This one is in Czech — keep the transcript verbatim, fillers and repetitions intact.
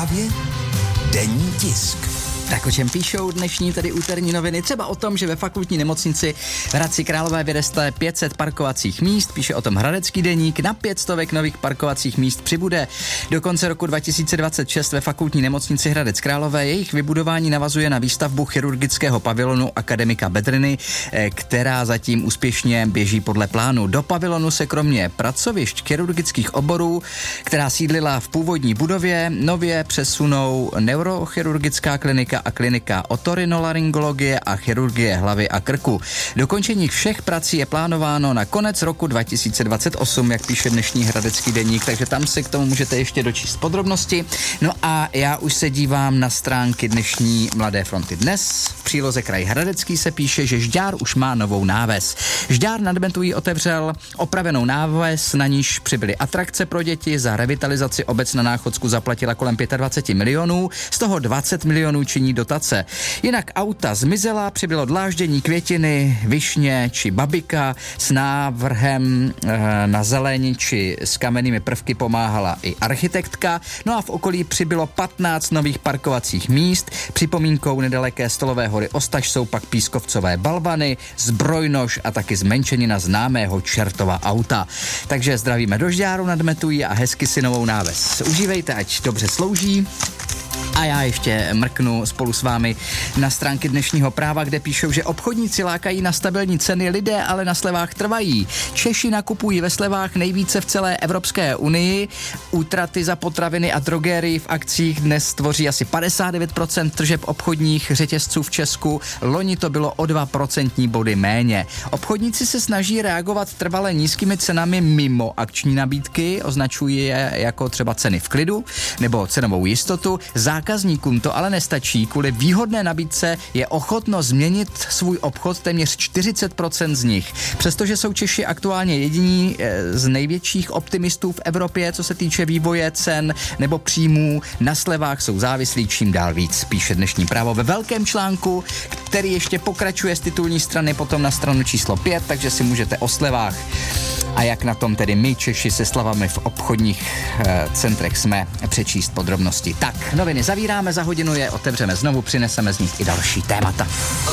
Právě denní tisk. Tak o čem píšou dnešní tedy úterní noviny? Třeba o tom, že ve fakultní nemocnici v Hradci Králové vyroste pět set parkovacích míst, píše o tom Hradecký deník, na pět stovek nových parkovacích míst přibude. Do konce roku dva tisíce dvacet šest ve fakultní nemocnici Hradec Králové jejich vybudování navazuje na výstavbu chirurgického pavilonu akademika Bedriny, která zatím úspěšně běží podle plánu. Do pavilonu se kromě pracovišť chirurgických oborů, která sídlila v původní budově, nově přesunou neurochirurgická klinika a klinika otorinolaryngologie a chirurgie hlavy a krku. Dokončení všech prací je plánováno na konec roku dva tisíce dvacet osm, jak píše dnešní Hradecký deník, takže tam si k tomu můžete ještě dočíst podrobnosti. No a já už se dívám na stránky dnešní Mladé fronty dnes. V příloze Kraj Hradecký se píše, že Žďár už má novou náves. Žďár nad Bentují otevřel opravenou náves, na níž přibyly atrakce pro děti. Za revitalizaci obec na Náchodsku zaplatila kolem dvacet pět milionů, z toho dvacet milionů činí dotace. Jinak auta zmizela, přibylo dláždění květiny, višně či babika, s návrhem e, na zelení či s kamennými prvky pomáhala i architektka. No a v okolí přibylo patnáct nových parkovacích míst. Připomínkou nedaleké Stolové hory Ostaž jsou pak pískovcové balvany, zbrojnož a taky zmenšenina známého Čertova auta. Takže zdravíme do Žďáru nad Metují a hezky si novou náves užívejte, ať dobře slouží. A já ještě mrknu spolu s vámi na stránky dnešního Práva, kde píšou, že obchodníci lákají na stabilní ceny, lidé ale na slevách trvají. Češi nakupují ve slevách nejvíce v celé Evropské unii. Útraty za potraviny a drogérii v akcích dnes tvoří asi padesát devět procent tržeb obchodních řetězců v Česku. Loni to bylo o dva procentní body méně. Obchodníci se snaží reagovat trvale nízkými cenami mimo akční nabídky, označují je jako třeba ceny v klidu nebo cenovou jistotu. Zákazníkům to ale nestačí, kvůli výhodné nabídce je ochotno změnit svůj obchod téměř čtyřicet procent z nich. Přestože jsou Češi aktuálně jediní z největších optimistů v Evropě, co se týče vývoje cen nebo příjmů, na slevách jsou závislí čím dál víc, píše dnešní Právo ve velkém článku, který ještě pokračuje z titulní strany potom na stranu číslo pět, takže si můžete o slevách a jak na tom tedy my Češi se slavami v obchodních e, centrech jsme přečíst podrobnosti. Tak, noviny zavíráme, za hodinu je otevřeme znovu, přineseme z nich i další témata.